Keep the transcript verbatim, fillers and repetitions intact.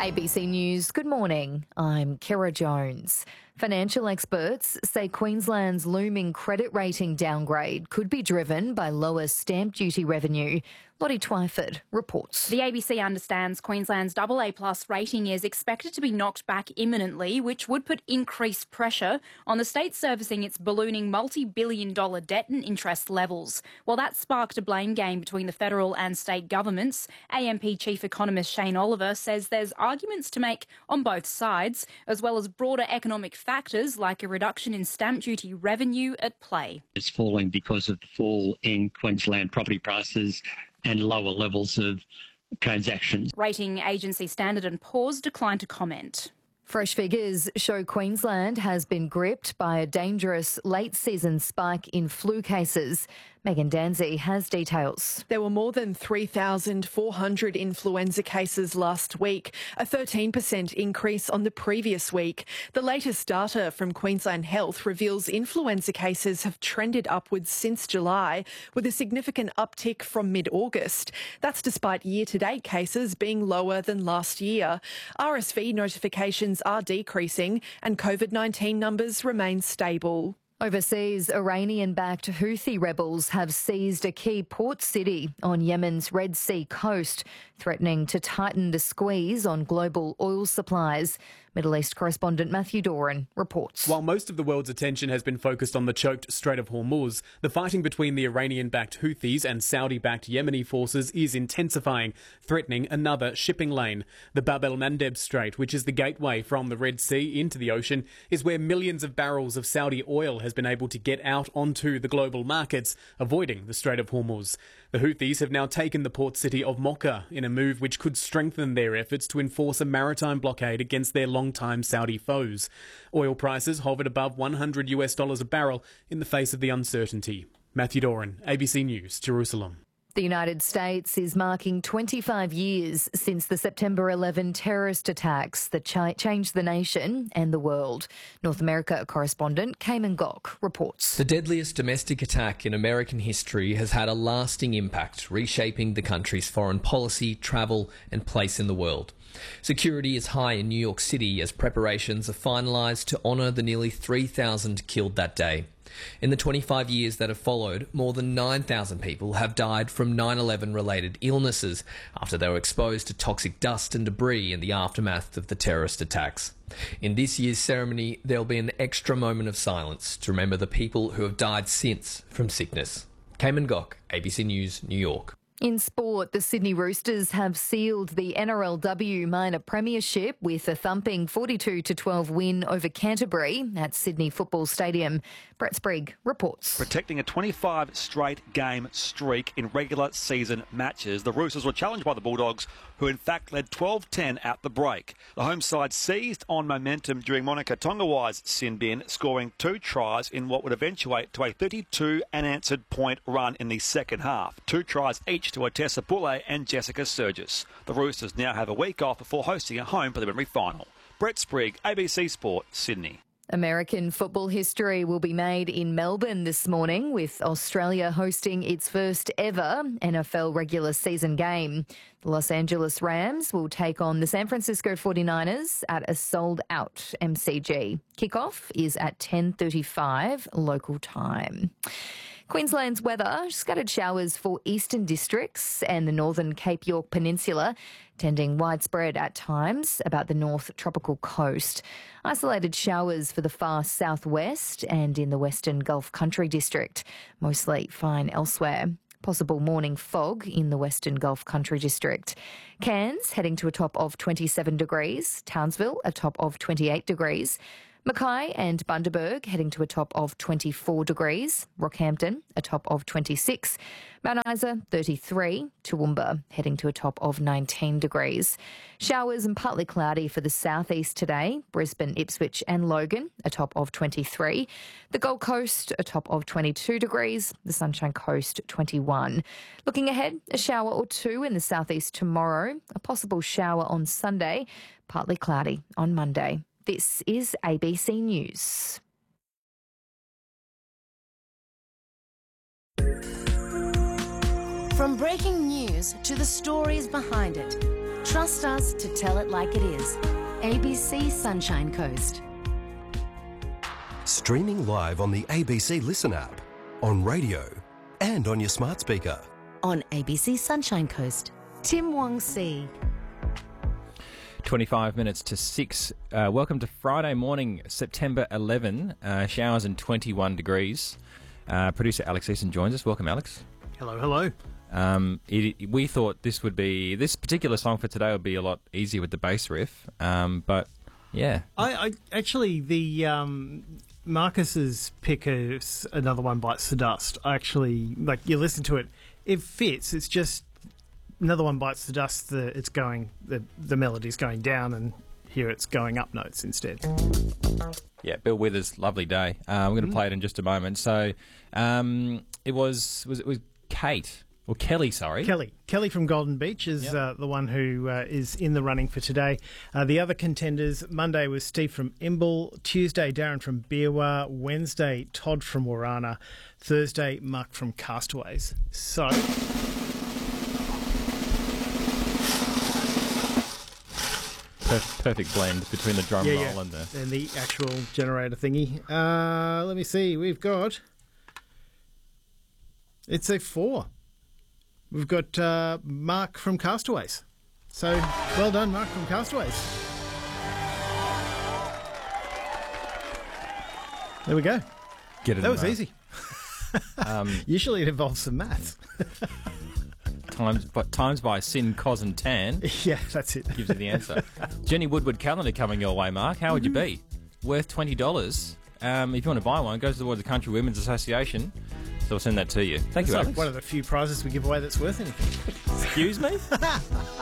A B C News, good morning. I'm Kira Jones. Financial experts say Queensland's looming credit rating downgrade could be driven by lower stamp duty revenue. Lottie Twyford reports. The A B C understands Queensland's double A plus rating is expected to be knocked back imminently, which would put increased pressure on the state servicing its ballooning multi-billion dollar debt and interest levels. While that sparked a blame game between the federal and state governments, A M P Chief Economist Shane Oliver says there's arguments to make on both sides, as well as broader economic factors like a reduction in stamp duty revenue at play. It's falling because of the fall in Queensland property prices and lower levels of transactions. Rating agency Standard and Poor's declined to comment. Fresh figures show Queensland has been gripped by a dangerous late-season spike in flu cases. Megan Danzy has details. There were more than three thousand four hundred influenza cases last week, a thirteen percent increase on the previous week. The latest data from Queensland Health reveals influenza cases have trended upwards since July, with a significant uptick from mid-August. That's despite year-to-date cases being lower than last year. R S V notifications are decreasing and COVID nineteen numbers remain stable. Overseas, Iranian-backed Houthi rebels have seized a key port city on Yemen's Red Sea coast, threatening to tighten the squeeze on global oil supplies. Middle East correspondent Matthew Doran reports. While most of the world's attention has been focused on the choked Strait of Hormuz, the fighting between the Iranian-backed Houthis and Saudi-backed Yemeni forces is intensifying, threatening another shipping lane. The Bab el-Mandeb Strait, which is the gateway from the Red Sea into the ocean, is where millions of barrels of Saudi oil has been able to get out onto the global markets, avoiding the Strait of Hormuz. The Houthis have now taken the port city of Mocha in a move which could strengthen their efforts to enforce a maritime blockade against their long-time Saudi foes. Oil prices hovered above one hundred US dollars a barrel in the face of the uncertainty. Matthew Doran, A B C News, Jerusalem. The United States is marking twenty-five years since the September eleventh terrorist attacks that ch- changed the nation and the world. North America correspondent Cayman Gok reports. The deadliest domestic attack in American history has had a lasting impact, reshaping the country's foreign policy, travel and place in the world. Security is high in New York City as preparations are finalised to honour the nearly three thousand killed that day. In the twenty-five years that have followed, more than nine thousand people have died from nine eleven related illnesses after they were exposed to toxic dust and debris in the aftermath of the terrorist attacks. In this year's ceremony, there'll be an extra moment of silence to remember the people who have died since from sickness. Cayman Gok, A B C News, New York. In sport, the Sydney Roosters have sealed the N R L W minor premiership with a thumping forty-two to twelve win over Canterbury at Sydney Football Stadium. Brett Sprigg reports. Protecting a twenty-five straight game streak in regular season matches, the Roosters were challenged by the Bulldogs, who in fact led twelve ten at the break. The home side seized on momentum during Monica Tongawa's sin bin, scoring two tries in what would eventuate to a thirty-two unanswered point run in the second half. Two tries each to Otessa Poulet and Jessica Sturgis. The Roosters now have a week off before hosting a home preliminary final. Brett Sprigg, A B C Sport, Sydney. American football history will be made in Melbourne this morning, with Australia hosting its first ever N F L regular season game. The Los Angeles Rams will take on the San Francisco forty-niners at a sold-out M C G. Kickoff is at ten thirty-five local time. Queensland's weather, scattered showers for eastern districts and the northern Cape York Peninsula, tending widespread at times about the north tropical coast. Isolated showers for the far southwest and in the western Gulf Country district, mostly fine elsewhere. Possible morning fog in the western Gulf Country district. Cairns heading to a top of twenty-seven degrees, Townsville a top of twenty-eight degrees, Mackay and Bundaberg heading to a top of twenty-four degrees, Rockhampton a top of twenty-six, Mount Isa thirty-three, Toowoomba heading to a top of nineteen degrees. Showers and partly cloudy for the southeast today, Brisbane, Ipswich and Logan a top of twenty-three, the Gold Coast a top of twenty-two degrees, the Sunshine Coast twenty-one. Looking ahead, a shower or two in the southeast tomorrow, a possible shower on Sunday, partly cloudy on Monday. This is A B C News. From breaking news to the stories behind it, Trust us to tell it like it is. A B C Sunshine Coast. Streaming live on the A B C Listen app, on radio and on your smart speaker. On A B C Sunshine Coast. Tim Wong See. twenty-five minutes to six. Uh, welcome to Friday morning, September eleventh. Uh, showers and twenty-one degrees. Uh, producer Alex Easton joins us. Welcome, Alex. Hello, hello. Um, it, we thought this would be this particular song for today would be a lot easier with the bass riff, um, but yeah. I, I actually the um, Marcus's pick is Another One Bites the Dust. I actually like you listen to it, it fits. It's just Another One Bites the Dust. The it's going the the melody's going down, and here it's going up notes instead. Yeah, Bill Withers, Lovely Day. Uh, we're going to mm. play it in just a moment. So um, it was was it was Kate. Or Kelly, sorry. Kelly. Kelly from Golden Beach is yep. uh, the one who uh, is in the running for today. Uh, the other contenders, Monday was Steve from Imbil, Tuesday Darren from Beerwah, Wednesday Todd from Warana, Thursday Mark from Castaways. So... Perfect blend between the drum yeah, roll yeah. and the... and the actual generator thingy. Uh, let me see. We've got... It's a four. We've got uh, Mark from Castaways. So, well done, Mark from Castaways. There we go. Get it. That was Mark. easy. um, Usually it involves some maths. times, but times by sin, cos and tan. Yeah, that's it. Gives you the answer. Jenny Woodward calendar coming your way, Mark. How would you be? Worth twenty dollars. Um, if you want to buy one, it goes towards the Country Women's Association. So I'll send that to you. Thank That's you, like Alex. One of the few prizes we give away that's worth anything. Excuse me?